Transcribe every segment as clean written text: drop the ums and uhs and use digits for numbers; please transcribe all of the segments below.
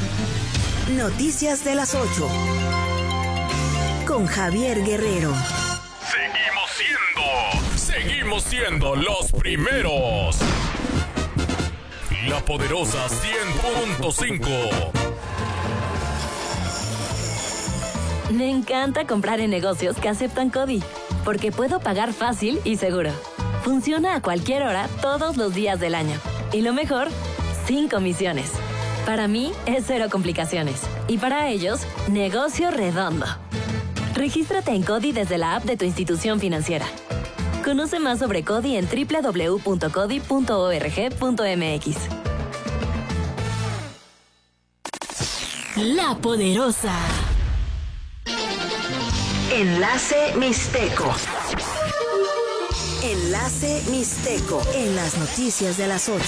Noticias de las 8. Con Javier Guerrero. Seguimos siendo los primeros. La poderosa 100.5. Me encanta comprar en negocios que aceptan CODI, porque puedo pagar fácil y seguro. Funciona a cualquier hora, todos los días del año. Y lo mejor, sin comisiones. Para mí es cero complicaciones. Y para ellos, negocio redondo. Regístrate en CODI desde la app de tu institución financiera. Conoce más sobre CODI en www.codi.org.mx. La Poderosa. Enlace Mixteco. Enlace Mixteco en las noticias de las 8.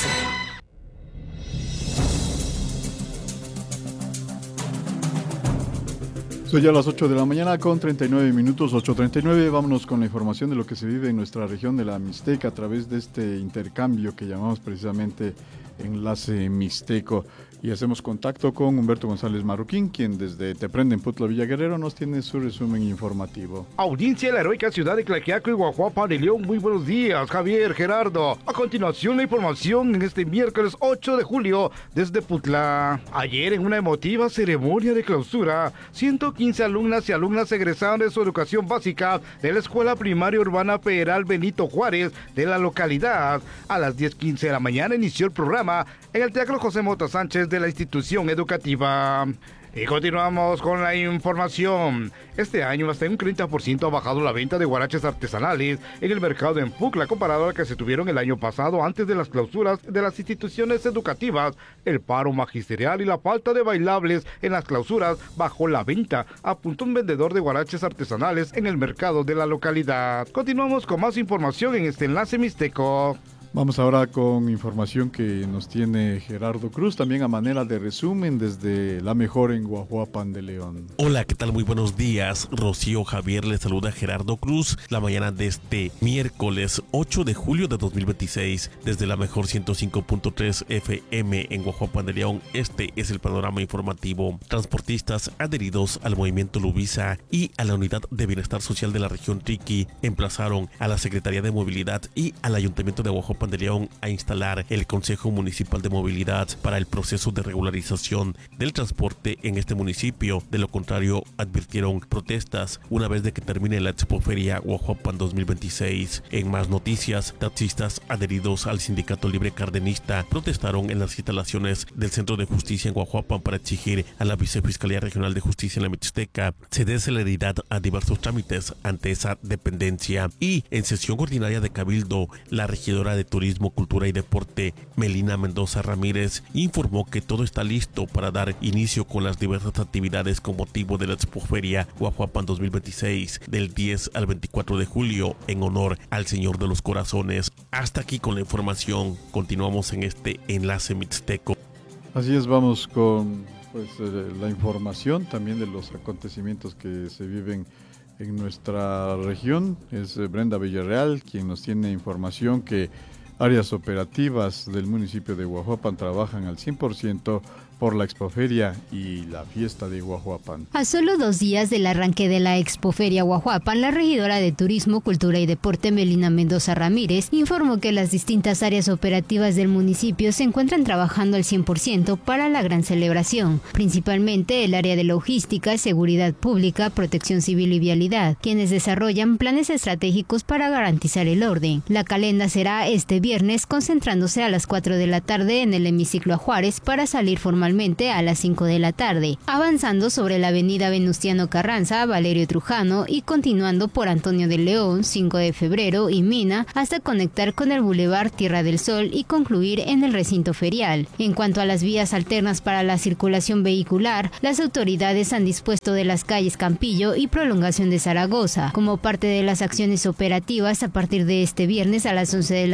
Son ya las 8 de la mañana con 39 minutos, 8:39. Vámonos con la información de lo que se vive en nuestra región de la Mixteca a través de este intercambio que llamamos precisamente Enlace Mixteco. Y hacemos contacto con Humberto González Marroquín, quien desde Teprende en Putla Villa Guerrero nos tiene su resumen informativo. Audiencia de la heroica ciudad de Tlaquiaco y Guajuapa de León. Muy buenos días, Javier, Gerardo. A continuación la información en este miércoles 8 de julio desde Putla. Ayer en una emotiva ceremonia de clausura, 115 alumnas y alumnas egresaron de su educación básica de la Escuela Primaria Urbana Federal Benito Juárez de la localidad. A las 10:15 de la mañana inició el programa en el Teatro José Mota Sánchez de la institución educativa. Y continuamos con la información. Este año hasta un 30% ha bajado la venta de guaraches artesanales en el mercado en Pucla comparado a la que se tuvieron el año pasado antes de las clausuras de las instituciones educativas. El paro magisterial y la falta de bailables en las clausuras bajó la venta, apuntó un vendedor de guaraches artesanales en el mercado de la localidad. Continuamos con más información en este Enlace Mixteco. Vamos ahora con información que nos tiene Gerardo Cruz, también a manera de resumen desde La Mejor en Guajuapan de León. Hola, ¿qué tal? Muy buenos días. Rocío Javier les saluda a Gerardo Cruz la mañana de este miércoles 8 de julio de 2026 desde La Mejor 105.3 FM en Guajuapan de León. Este es el panorama informativo. Transportistas adheridos al movimiento Lubisa y a la Unidad de Bienestar Social de la región Triqui emplazaron a la Secretaría de Movilidad y al Ayuntamiento de Guajuapan de León a instalar el Consejo Municipal de Movilidad para el proceso de regularización del transporte en este municipio. De lo contrario, advirtieron protestas una vez de que termine la Expoferia Guajuapan 2026. En más noticias, taxistas adheridos al Sindicato Libre Cardenista protestaron en las instalaciones del Centro de Justicia en Guajuapan para exigir a la Vicefiscalía Regional de Justicia en la Mixteca se dé celeridad a diversos trámites ante esa dependencia. Y en sesión ordinaria de Cabildo, la regidora de Turismo, Cultura y Deporte, Melina Mendoza Ramírez, informó que todo está listo para dar inicio con las diversas actividades con motivo de la Expoferia Guajuapan 2026 del 10 al 24 de julio en honor al Señor de los Corazones. Hasta aquí con la información. Continuamos en este Enlace Mixteco. Así es, vamos con la información también de los acontecimientos que se viven en nuestra región. Es Brenda Villarreal quien nos tiene información que áreas operativas del municipio de Guajuapan trabajan al 100% por la Expoferia y la fiesta de Guajuapan. A solo 2 días del arranque de la Expoferia Guajuapan, la regidora de Turismo, Cultura y Deporte, Melina Mendoza Ramírez, informó que las distintas áreas operativas del municipio se encuentran trabajando al 100% para la gran celebración, principalmente el área de logística, seguridad pública, protección civil y vialidad, quienes desarrollan planes estratégicos para garantizar el orden. La calenda será este viernes, concentrándose a las 4 de la tarde en el hemiciclo a Juárez para salir formalmente a las 5 de la tarde, avanzando sobre la avenida Venustiano Carranza, Valerio Trujano y continuando por Antonio de León, 5 de febrero y Mina hasta conectar con el Boulevard Tierra del Sol y concluir en el recinto ferial. En cuanto a las vías alternas para la circulación vehicular, las autoridades han dispuesto de las calles Campillo y Prolongación de Zaragoza, como parte de las acciones operativas a partir de este viernes a las 11 de la mañana.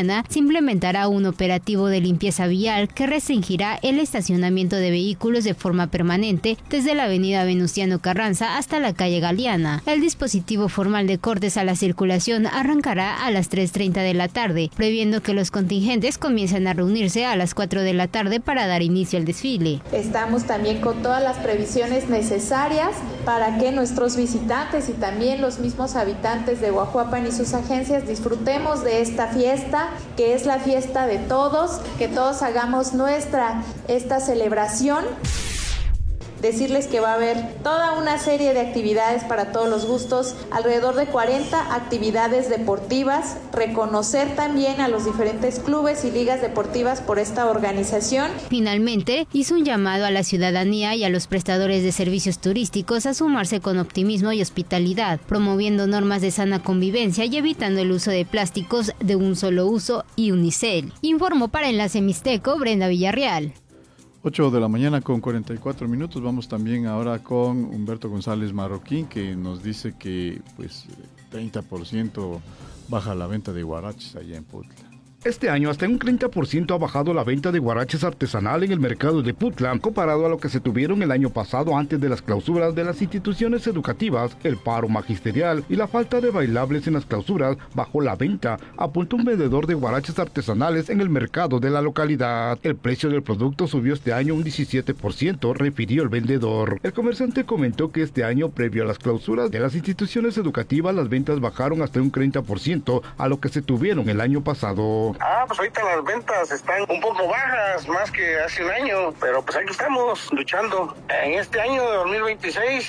mañana se implementará un operativo de limpieza vial que restringirá el estacionamiento de vehículos de forma permanente desde la avenida Venustiano Carranza hasta la calle Galeana. El dispositivo formal de cortes a la circulación arrancará a las 3:30 de la tarde, previendo que los contingentes comiencen a reunirse a las 4 de la tarde para dar inicio al desfile. Estamos también con todas las previsiones necesarias para que nuestros visitantes y también los mismos habitantes de Guajuapan y sus agencias disfrutemos de esta fiesta, que es la fiesta de todos, que todos hagamos esta celebración. Decirles que va a haber toda una serie de actividades para todos los gustos, alrededor de 40 actividades deportivas, reconocer también a los diferentes clubes y ligas deportivas por esta organización. Finalmente, hizo un llamado a la ciudadanía y a los prestadores de servicios turísticos a sumarse con optimismo y hospitalidad, promoviendo normas de sana convivencia y evitando el uso de plásticos de un solo uso y unicel. Informó para Enlace Mixteco Brenda Villarreal. 8 de la mañana con 44 minutos. Vamos también ahora con Humberto González Marroquín, que nos dice que pues 30% baja la venta de huaraches allá en Putla. Este año hasta un 30% ha bajado la venta de huaraches artesanal en el mercado de Putla, comparado a lo que se tuvieron el año pasado antes de las clausuras de las instituciones educativas, el paro magisterial y la falta de bailables en las clausuras. Bajó la venta, apuntó un vendedor de huaraches artesanales en el mercado de la localidad. El precio del producto subió este año un 17%, refirió el vendedor. El comerciante comentó que este año, previo a las clausuras de las instituciones educativas, las ventas bajaron hasta un 30% a lo que se tuvieron el año pasado. Pues ahorita las ventas están un poco bajas, más que hace un año, pero pues aquí estamos luchando. En este año de 2026,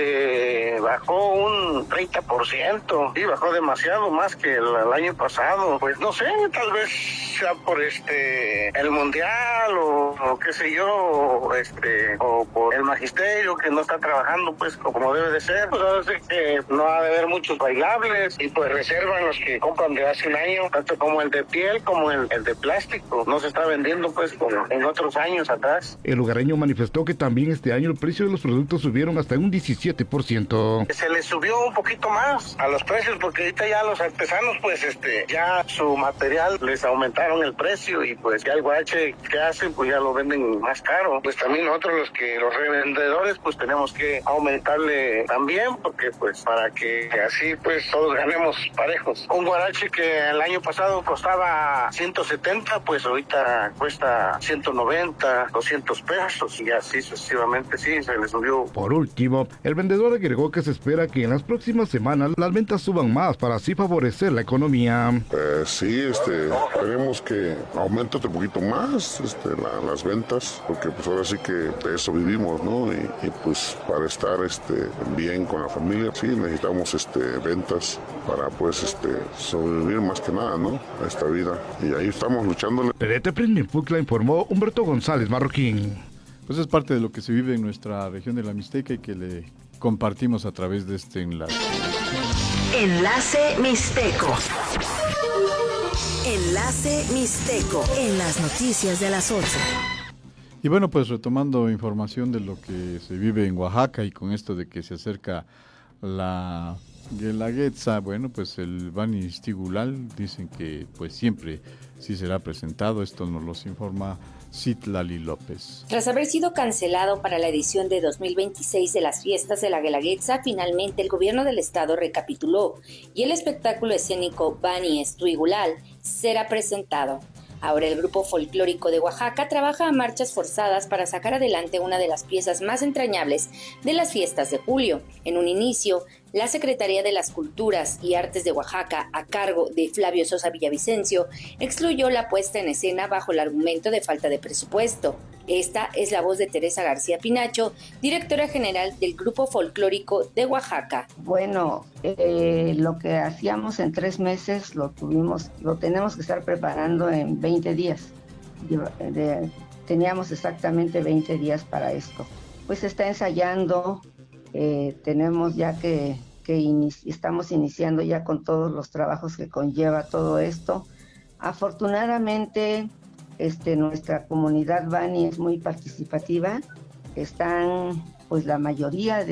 bajó un 30%, sí, bajó demasiado más que el año pasado. Pues no sé, tal vez sea por el mundial o qué sé yo, o por el magisterio que no está trabajando pues como debe de ser. Pues a veces que no ha de haber muchos bailables y pues reservan los que compran de hace un año, tanto como el de piel como el de plástico. No se está vendiendo pues como en otros años atrás. El lugareño manifestó que también este año el precio de los productos subieron hasta un 17%. Se les subió un poquito más a los precios porque ahorita ya los artesanos pues ya su material les aumentaron el precio y pues ya el guarache que hacen pues ya lo venden más caro. Pues también nosotros los revendedores pues tenemos que aumentarle también porque pues para que así pues todos ganemos parejos. Un guarache que el año pasado costaba 170, pues ahorita cuesta 190, 200 pesos y así sucesivamente, sí, se le subió. Por último, el vendedor agregó que se espera que en las próximas semanas las ventas suban más para así favorecer la economía. Sí, esperemos que aumente un poquito más las ventas, porque pues ahora sí que de eso vivimos, ¿no? Y pues para estar bien con la familia, sí, necesitamos ventas para pues sobrevivir más que nada, ¿no? A esta vida. Y ahí estamos luchándole. Perete Prende en Putla, informó Humberto González Marroquín. Pues es parte de lo que se vive en nuestra región de la Mixteca y que le compartimos a través de este enlace. Enlace Mixteco. Enlace Mixteco en las noticias de las 8. Y bueno, pues retomando información de lo que se vive en Oaxaca y con esto de que se acerca la Guelaguetza, bueno, pues el Bani Istigulal dicen que pues siempre sí será presentado. Esto nos lo informa Citlali López. Tras haber sido cancelado para la edición de 2026 de las fiestas de la Guelaguetza, finalmente el gobierno del estado recapituló y el espectáculo escénico Bani Istigulal será presentado. Ahora el grupo folclórico de Oaxaca trabaja a marchas forzadas para sacar adelante una de las piezas más entrañables de las fiestas de julio. En un inicio, la Secretaría de las Culturas y Artes de Oaxaca, a cargo de Flavio Sosa Villavicencio, excluyó la puesta en escena bajo el argumento de falta de presupuesto. Esta es la voz de Teresa García Pinacho, directora general del Grupo Folclórico de Oaxaca. Bueno, lo que hacíamos en 3 meses lo tenemos que estar preparando en 20 días. Teníamos exactamente 20 días para esto. Pues se está ensayando, tenemos ya que estamos iniciando ya con todos los trabajos que conlleva todo esto. Afortunadamente, nuestra comunidad Bani es muy participativa. Están, pues, la mayoría de